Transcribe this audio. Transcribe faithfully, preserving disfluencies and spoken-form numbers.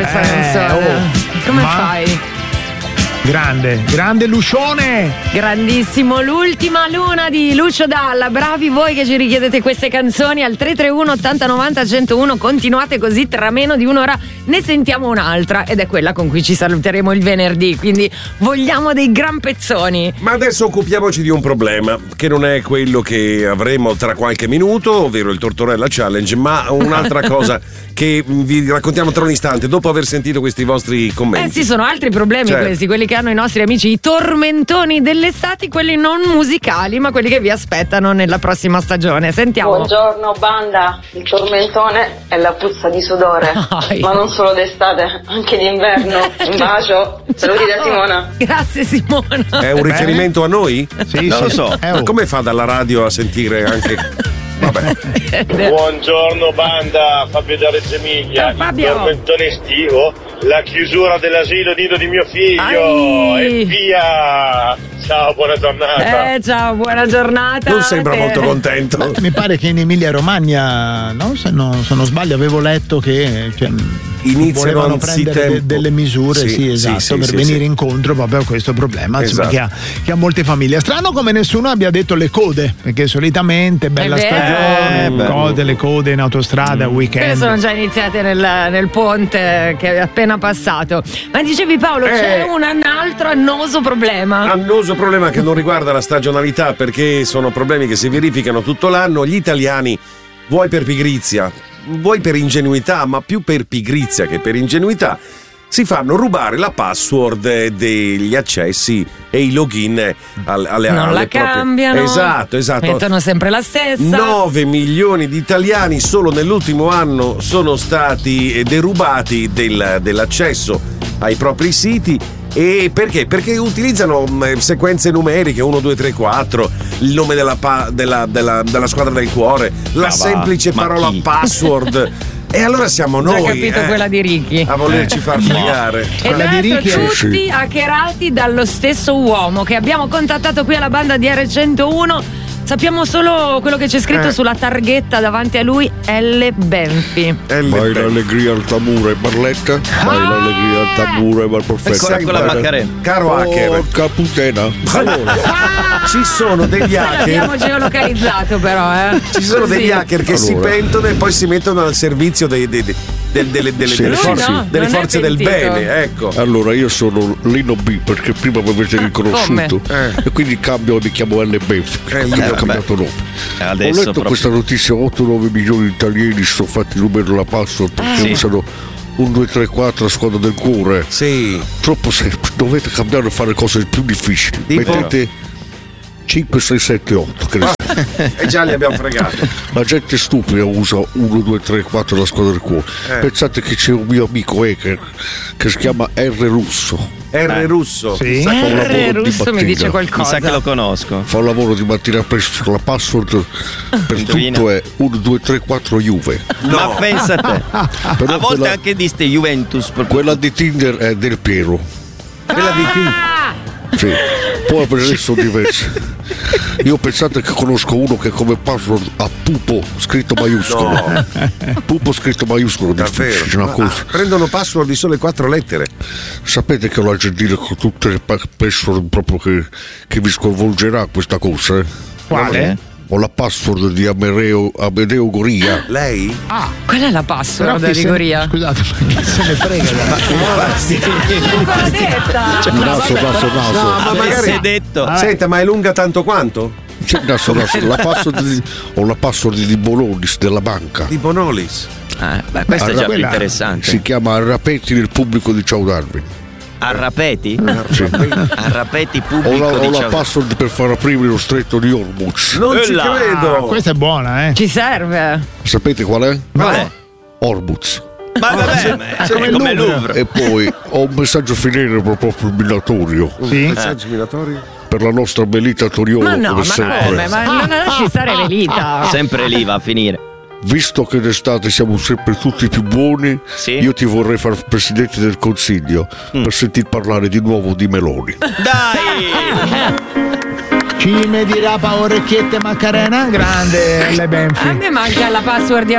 questa Eh, canzone. oh, Come ma- fai? Grande, grande Lucione! Grandissimo, l'ultima luna di Lucio Dalla. Bravi voi che ci richiedete queste canzoni al tre tre uno ottanta novanta centouno. Continuate così, tra meno di un'ora ne sentiamo un'altra ed è quella con cui ci saluteremo il venerdì, quindi vogliamo dei gran pezzoni. Ma adesso occupiamoci di un problema che non è quello che avremo tra qualche minuto, ovvero il Tortorella Challenge, ma un'altra cosa che vi raccontiamo tra un istante dopo aver sentito questi vostri commenti. Eh sì, sono altri problemi Certo. questi, quelli che hanno i nostri amici, i tormentoni dell'estate, quelli non musicali, ma quelli che vi aspettano nella prossima stagione. Sentiamo. Buongiorno banda, il tormentone è la puzza di sudore, Dai. ma non solo d'estate, anche d'inverno. Un bacio, saluti da Simona. Grazie Simona. È un riferimento a noi? Sì, Non sì. lo so. Eh, Ma oh. come fa dalla radio a sentire anche... Vabbè. Buongiorno banda, Fabio da Reggio Emilia. Ciao, Fabio. Il tormentone estivo, la chiusura dell'asilo nido di mio figlio. Ai. E via. Ciao, buona giornata. Eh, ciao, buona giornata. Non sembra Eh, molto contento. Mi pare che in Emilia Romagna, no? Se, non, se non sbaglio, avevo letto che cioè, Iniziano volevano anzitempo. prendere de- delle misure, Sì, sì, sì, esatto, sì, per sì, venire sì. incontro proprio a questo problema, insomma, Esatto. che, ha, che ha molte famiglie. Strano come nessuno abbia detto le code, perché solitamente bella È vero. stagione, Eh, beh. code, le code in autostrada, Quelle weekend. sono già iniziate nel, nel ponte che è appena passato. Ma dicevi Paolo, Eh. c'è un, un altro annoso problema. Annoso problema che non riguarda la stagionalità, perché sono problemi che si verificano tutto l'anno. Gli italiani, vuoi per pigrizia, vuoi per ingenuità, ma più per pigrizia che per ingenuità, si fanno rubare la password degli accessi e i login al- alle Non alle la proprie- cambiano. Esatto, esatto. Mettono sempre la stessa. nove milioni di italiani solo nell'ultimo anno sono stati derubati del- dell'accesso ai propri siti. E perché? Perché utilizzano mh, sequenze numeriche uno, due, tre, quattro, il nome della, pa- della, della, della squadra del cuore, la Ma va, semplice ma parola chi? password. E allora siamo Ho noi capito eh, quella di Ricky. a volerci far fregare. E Quella tra di l'altro Ricky è- tutti hackerati dallo stesso uomo che abbiamo contattato qui alla banda di R centouno. Sappiamo solo quello che c'è scritto Eh. sulla targhetta davanti a lui, L. Benfi. È Vai l'allegria al tamburo e Barletta, vai l'allegria al tamburo e Bar Perfetto. Ancora con la Macarena. Caro hacker, Porca puttana. allora, ci sono degli L'abbiamo hacker. geolocalizzato però, eh. Ci sono Così. degli hacker che si Allora. pentono e poi si mettono al servizio dei, dei- dei- del- delle, delle- Sì, delle sì, forze, sì. No, delle non è forze del pentito. bene, ecco. Allora io sono Lino B perché prima mi avete riconosciuto come? e quindi cambio, mi chiamo L B, quindi Eh, ho cambiato nome. Ho Adesso letto proprio. questa notizia, otto nove milioni di italiani sono fatti numero la password perché Sì. usano uno, due, tre, quattro, la squadra del cuore. Sì. Troppo semplice, dovete cambiare e fare cose più difficili. Tipo? Mettete cinque, sei, sette, otto, che ne so. E già li abbiamo fregati. La gente stupida usa uno, due, tre, quattro la squadra del cuore. Eh. Pensate che c'è un mio amico hacker che si chiama R Russo. R Russo. Sì. Fa un lavoro R. di Russo mi mattina. dice Mi qualcosa. sa che lo conosco. Fa un lavoro di mattina presto. La password per Indovina. tutto è uno, due, tre, quattro Juve. Ma pensa a te. Però A volte quella, anche di ste Juventus. proprio. quella di Tinder è del Piero. Quella di chi? Sì. Poi per adesso sono diverse. Io pensate che conosco uno che come password ha pupo scritto maiuscolo. No. Pupo scritto maiuscolo, Davvero. difficile, una Ma- cosa. ah, prendono password di sole quattro lettere. Sapete che ho la gentile con tutte le pa- password proprio che, che vi sconvolgerà questa cosa? Eh? Quale? Ho la password di Amedeo, Amedeo Goria. Lei? Qual è la password Però chi di se- Goria? Scusate, ma chi se ne frega? L'ha detta. Naso, naso, naso. No, ma Avesse magari. detto. Senta, ma è lunga tanto quanto? C'è naso, naso. La password di, ho la password di Bolonis della banca. Di Bonolis. Ah, beh, questo è già più quella- interessante. Si chiama Arrapeti del pubblico di Ciao Darwin. Arrapeti? Sì. Arrapeti Ho pubblico la, ho la diciamo. password per far aprire lo stretto di Hormuz. Non ci Ella. credo. Questa è buona, eh? Ci serve. Sapete qual è? Qual è? Hormuz. Ma vabbè, ma è come, come Louvre. E poi ho un messaggio finale proprio minatorio Sì. Messaggi minatori? per la nostra Melita Toriolo. Ma no, come ma sempre. come? Ma non lasci stare Melita. Sempre lì va a finire. Visto che d'estate siamo sempre tutti più buoni, Sì. io ti vorrei fare presidente del consiglio per sentir parlare di nuovo di Meloni. Dai! Ci mi dirà pa orecchiette Macarena? Grande L. Benfi. A me manca la password di